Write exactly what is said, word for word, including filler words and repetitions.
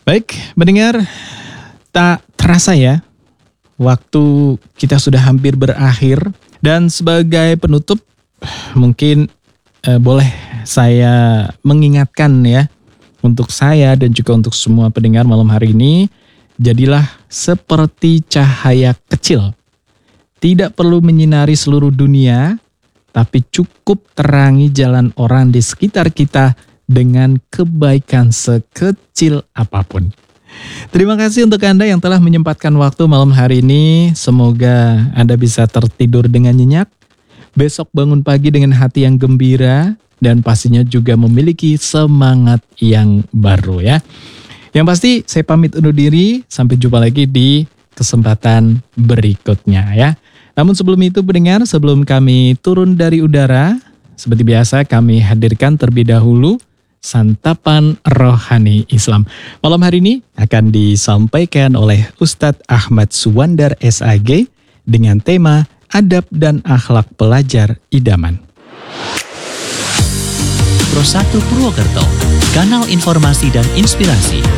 Baik, mendengar, tak terasa ya, waktu kita sudah hampir berakhir. Dan sebagai penutup, mungkin eh, boleh saya mengingatkan ya, untuk saya dan juga untuk semua pendengar malam hari ini, jadilah seperti cahaya kecil. Tidak perlu menyinari seluruh dunia, tapi cukup terangi jalan orang di sekitar kita dengan kebaikan sekecil apapun. Terima kasih untuk Anda yang telah menyempatkan waktu malam hari ini. Semoga Anda bisa tertidur dengan nyenyak, besok bangun pagi dengan hati yang gembira, dan pastinya juga memiliki semangat yang baru ya. Yang pasti saya pamit undur diri, sampai jumpa lagi di kesempatan berikutnya ya. Namun sebelum itu pendengar, sebelum kami turun dari udara, seperti biasa kami hadirkan terlebih dahulu santapan rohani Islam. Malam hari ini akan disampaikan oleh Ustadz Ahmad Suwandar S A G dengan tema Adab dan Akhlak Pelajar Idaman. Pro satu Purwokerto, kanal informasi dan inspirasi.